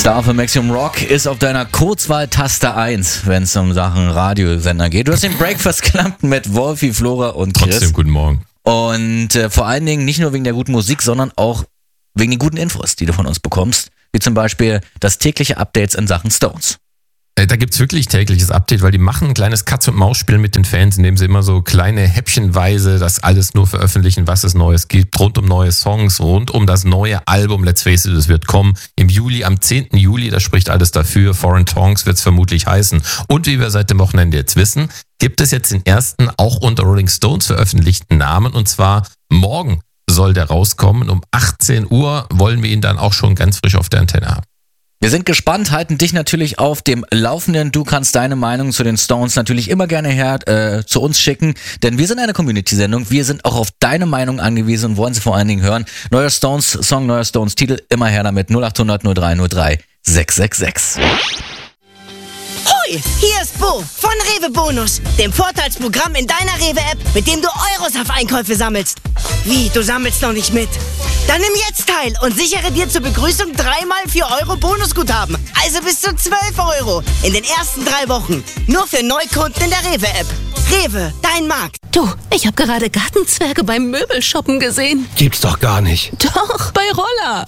Star für Maximum Rock ist auf deiner Kurzwahl-Taste 1, wenn es um Sachen Radiosender geht. Du hast den Breakfast Club mit Wolfi, Flora und Chris. Trotzdem guten Morgen. Und vor allen Dingen nicht nur wegen der guten Musik, sondern auch wegen den guten Infos, die du von uns bekommst. Wie zum Beispiel das tägliche Updates in Sachen Stones. Da gibt's wirklich tägliches Update, weil die machen ein kleines Katz-und-Maus-Spiel mit den Fans, indem sie immer so kleine häppchenweise das alles nur veröffentlichen, was es Neues gibt, rund um neue Songs, rund um das neue Album. Let's face it, es wird kommen im Juli, am 10. Juli, das spricht alles dafür. Foreign Tongues wird's vermutlich heißen. Und wie wir seit dem Wochenende jetzt wissen, gibt es jetzt den ersten auch unter Rolling Stones veröffentlichten Namen, und zwar morgen soll der rauskommen. Um 18 Uhr wollen wir ihn dann auch schon ganz frisch auf der Antenne haben. Wir sind gespannt, halten dich natürlich auf dem Laufenden. Du kannst deine Meinung zu den Stones natürlich immer gerne zu uns schicken, denn wir sind eine Community-Sendung. Wir sind auch auf deine Meinung angewiesen und wollen sie vor allen Dingen hören. Neuer Stones-Song, neuer Stones-Titel, immer her damit. 0800 03 03 666. Hoi, hier ist Bo von Rewe Bonus, dem Vorteilsprogramm in deiner Rewe-App, mit dem du Euros auf Einkäufe sammelst. Wie, du sammelst noch nicht mit? Dann nimm jetzt teil und sichere dir zur Begrüßung 3x 4 Euro Bonusguthaben. Also bis zu 12 Euro in den ersten 3 Wochen. Nur für Neukunden in der Rewe-App. Rewe, dein Markt. Du, ich habe gerade Gartenzwerge beim Möbelshoppen gesehen. Gibt's doch gar nicht. Doch, bei Roller.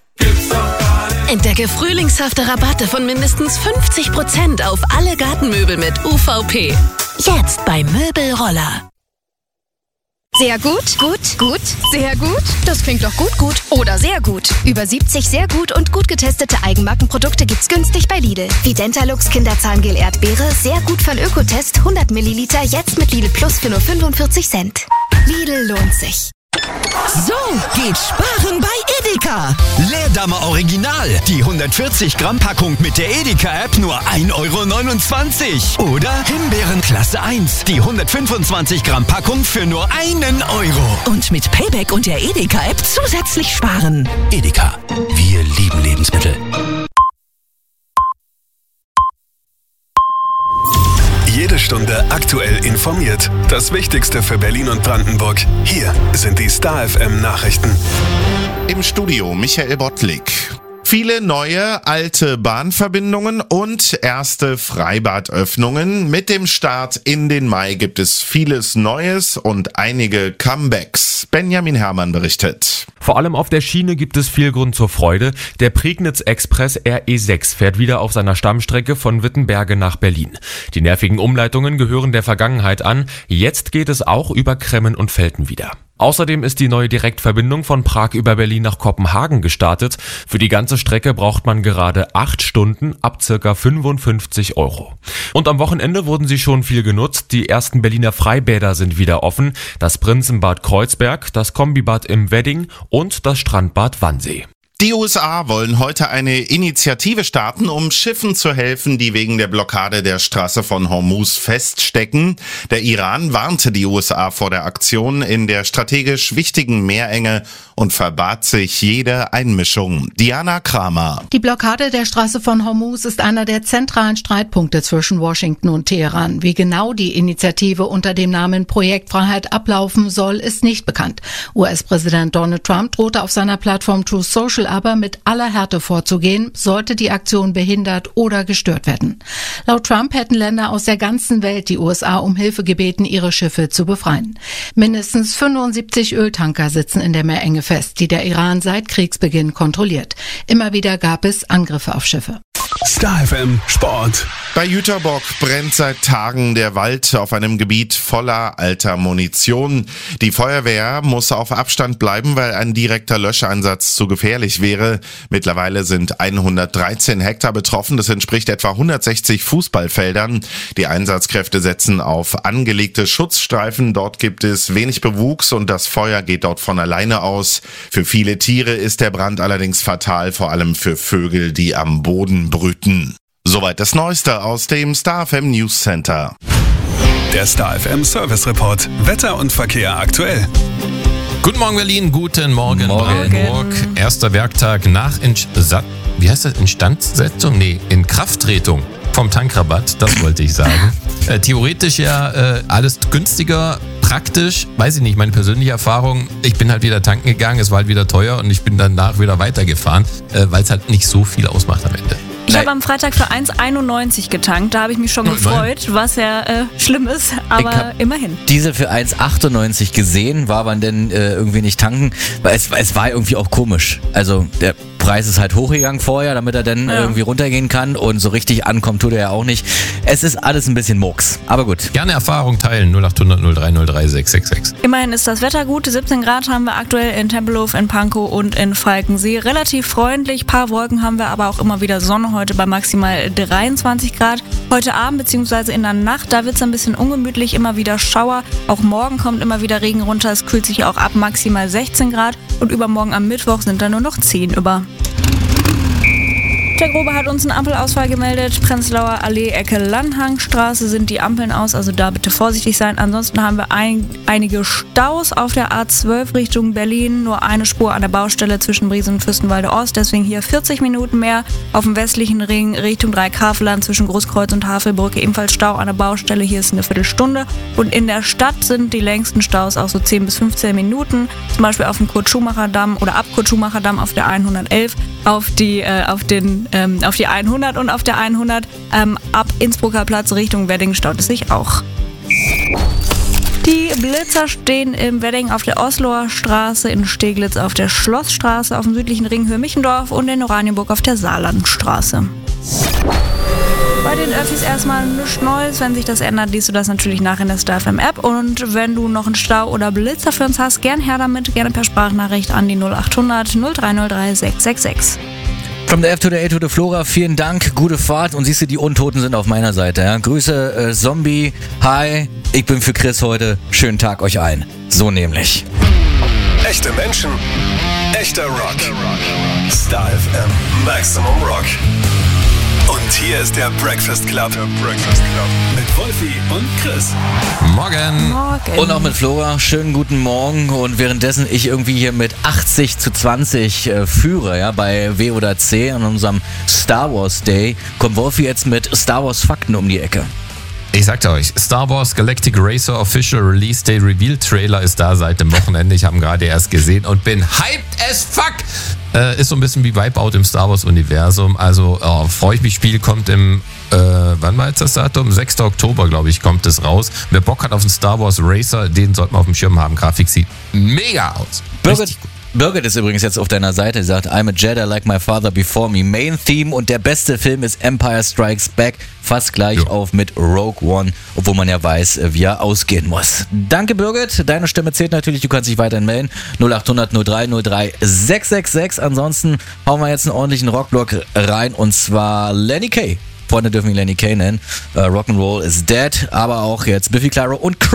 Entdecke frühlingshafte Rabatte von mindestens 50% auf alle Gartenmöbel mit UVP. Jetzt bei Möbelroller. Sehr gut, gut, gut, sehr gut. Das klingt doch gut, gut oder sehr gut. Über 70 sehr gut und gut getestete Eigenmarkenprodukte gibt's günstig bei Lidl. Wie Dentalux Kinderzahngel Erdbeere, sehr gut von Ökotest, 100 Milliliter, jetzt mit Lidl Plus für nur 45 Cent. Lidl lohnt sich. So geht Sparen bei Edeka. Leerdammer Original. Die 140 Gramm Packung mit der Edeka-App nur 1,29 €. Oder Himbeeren Klasse 1. Die 125 Gramm Packung für nur 1 €. Und mit Payback und der Edeka-App zusätzlich sparen. Edeka, wir lieben Lebensmittel. Jede Stunde aktuell informiert. Das Wichtigste für Berlin und Brandenburg. Hier sind die Star FM Nachrichten. Im Studio Michael Bottlik. Viele neue, alte Bahnverbindungen und erste Freibadöffnungen. Mit dem Start in den Mai gibt es vieles Neues und einige Comebacks. Benjamin Herrmann berichtet. Vor allem auf der Schiene gibt es viel Grund zur Freude. Der Prignitz-Express RE6 fährt wieder auf seiner Stammstrecke von Wittenberge nach Berlin. Die nervigen Umleitungen gehören der Vergangenheit an. Jetzt geht es auch über Kremmen und Velten wieder. Außerdem ist die neue Direktverbindung von Prag über Berlin nach Kopenhagen gestartet. Für die ganze Strecke braucht man gerade 8 Stunden ab ca. 55 €. Und am Wochenende wurden sie schon viel genutzt. Die ersten Berliner Freibäder sind wieder offen. Das Prinzenbad Kreuzberg, das Kombibad im Wedding und das Strandbad Wannsee. Die USA wollen heute eine Initiative starten, um Schiffen zu helfen, die wegen der Blockade der Straße von Hormuz feststecken. Der Iran warnte die USA vor der Aktion in der strategisch wichtigen Meerenge und verbat sich jede Einmischung. Diana Kramer. Die Blockade der Straße von Hormuz ist einer der zentralen Streitpunkte zwischen Washington und Teheran. Wie genau die Initiative unter dem Namen Projekt Freiheit ablaufen soll, ist nicht bekannt. US-Präsident Donald Trump drohte auf seiner Plattform Truth Social aber mit aller Härte vorzugehen, sollte die Aktion behindert oder gestört werden. Laut Trump hätten Länder aus der ganzen Welt die USA um Hilfe gebeten, ihre Schiffe zu befreien. Mindestens 75 Öltanker sitzen in der Meerenge fest, die der Iran seit Kriegsbeginn kontrolliert. Immer wieder gab es Angriffe auf Schiffe. Star FM Sport. Bei Jüterbock brennt seit Tagen der Wald auf einem Gebiet voller alter Munition. Die Feuerwehr muss auf Abstand bleiben, weil ein direkter Löscheinsatz zu gefährlich wäre. Mittlerweile sind 113 Hektar betroffen. Das entspricht etwa 160 Fußballfeldern. Die Einsatzkräfte setzen auf angelegte Schutzstreifen. Dort gibt es wenig Bewuchs und das Feuer geht dort von alleine aus. Für viele Tiere ist der Brand allerdings fatal, vor allem für Vögel, die am Boden brüten. Soweit das Neueste aus dem Star FM News Center. Der Star FM Service Report. Wetter und Verkehr aktuell. Guten Morgen Berlin, guten Morgen Brandenburg. Erster Werktag nach Instandsetzung? Nee, Inkrafttretung vom Tankrabatt, das wollte ich sagen. Theoretisch ja alles günstiger. praktisch, weiß ich nicht, meine persönliche Erfahrung, ich bin halt wieder tanken gegangen, es war halt wieder teuer und ich bin danach wieder weitergefahren, weil es halt nicht so viel ausmacht am Ende. Ich habe am Freitag für 1,91 getankt, da habe ich mich schon gefreut, was ja schlimm ist, aber immerhin. Diesel für 1,98 gesehen, war man denn irgendwie nicht tanken, weil es war irgendwie auch komisch. Also der Preis ist halt hochgegangen vorher, damit er dann irgendwie runtergehen kann und so richtig ankommt tut er ja auch nicht. Es ist alles ein bisschen Murks, aber gut. Gerne Erfahrung teilen, 0800 0303 666. Immerhin ist das Wetter gut, 17 Grad haben wir aktuell in Tempelhof, in Pankow und in Falkensee. Relativ freundlich, paar Wolken haben wir, aber auch immer wieder Sonne, heute bei maximal 23 Grad. Heute Abend bzw. in der Nacht, da wird es ein bisschen ungemütlich, immer wieder Schauer. Auch morgen kommt immer wieder Regen runter, es kühlt sich auch ab, maximal 16 Grad. Und übermorgen am Mittwoch sind dann nur noch 10 über. Der Grobe hat uns einen Ampelausfall gemeldet. Prenzlauer Allee, Ecke Lanhangstraße sind die Ampeln aus, also da bitte vorsichtig sein. Ansonsten haben wir einige Staus auf der A12 Richtung Berlin. Nur eine Spur an der Baustelle zwischen Briesen und Fürstenwalde Ost, deswegen hier 40 Minuten mehr. Auf dem westlichen Ring Richtung Dreieckhavelland zwischen Großkreuz und Havelbrücke ebenfalls Stau an der Baustelle. Hier ist eine Viertelstunde. Und in der Stadt sind die längsten Staus auch so 10 bis 15 Minuten. Zum Beispiel auf dem Kurt-Schumacher-Damm oder ab Kurt-Schumacher-Damm auf der 111 auf die 100 und auf der 100 ab Innsbrucker Platz Richtung Wedding staut es sich auch. Die Blitzer stehen im Wedding auf der Osloer Straße, in Steglitz auf der Schlossstraße, auf dem südlichen Ring Höhe-Michendorf und in Oranienburg auf der Saarlandstraße. Bei den Öffis erstmal nichts Neues. Wenn sich das ändert, liest du das natürlich nach in der StarFM-App. Und wenn du noch einen Stau oder Blitzer für uns hast, gern her damit, gerne per Sprachnachricht an die 0800 0303 666. From the F to the A to the Flora, vielen Dank, gute Fahrt und siehst du, die Untoten sind auf meiner Seite. Ja? Grüße, Zombie, hi, ich bin für Chris heute, schönen Tag euch allen. So nämlich. Echte Menschen, echter Rock. Star FM, Maximum Rock. Und hier ist der Breakfast Club. Mit Wolfi und Chris. Morgen. Und auch mit Flora. Schönen guten Morgen. Und währenddessen ich irgendwie hier mit 80-20 führe, ja, bei W oder C an unserem Star Wars Day, kommt Wolfi jetzt mit Star Wars Fakten um die Ecke. Ich sagte euch, Star Wars Galactic Racer Official Release Day Reveal Trailer ist da seit dem Wochenende. Ich habe ihn gerade erst gesehen und bin hyped as fuck. Ist so ein bisschen wie Wipeout im Star Wars Universum. Also freue ich mich, Spiel kommt im, wann war jetzt das Datum? 6. Oktober, glaube ich, kommt es raus. Wer Bock hat auf einen Star Wars Racer, den sollte man auf dem Schirm haben. Grafik sieht mega aus. Birgit ist übrigens jetzt auf deiner Seite, sagt I'm a Jedi like my father before me. Main Theme und der beste Film ist Empire Strikes Back. Fast gleich auf mit Rogue One, obwohl man ja weiß, wie er ausgehen muss. Danke Birgit, deine Stimme zählt natürlich, du kannst dich weiterhin melden. 0800 0303 666. Ansonsten hauen wir jetzt einen ordentlichen Rockblock rein und zwar Lenny Kay. Freunde dürfen ihn Lenny Kay nennen. Rock'n'Roll is dead, aber auch jetzt Biffy Clyro und